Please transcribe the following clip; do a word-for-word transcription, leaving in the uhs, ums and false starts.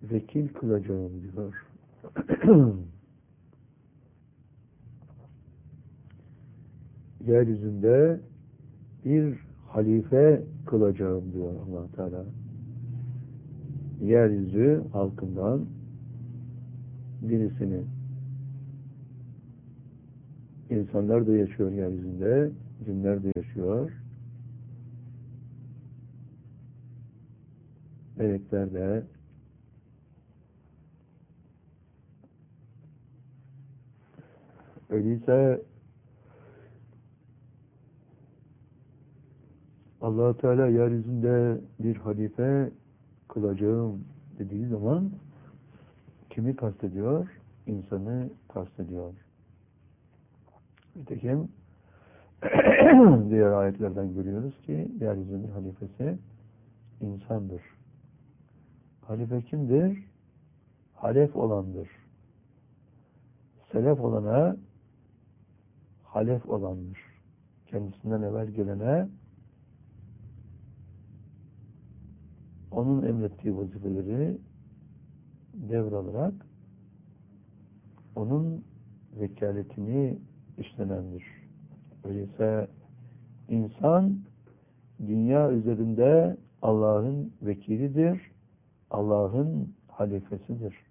vekil kılacağım diyor. Yeryüzünde bir halife kılacağım diyor Allah Teala. Yeryüzü halkından birisini. İnsanlar da yaşıyor yeryüzünde, cinler de yaşıyor. Melekler de. Öyleyse Allah Teala yeryüzünde bir halife kılacağım dediği zaman kimi kastediyor? İnsanı kastediyor. Nitekim diğer ayetlerden görüyoruz ki yeryüzünün halifesi insandır. Halife kimdir? Halef olandır. Selef olana halef olandır. Kendisinden evvel gelene onun emrettiği vazifeleri devralarak onun vekaletini üstlenendir. Öyleyse insan dünya üzerinde Allah'ın vekilidir, Allah'ın halifesidir.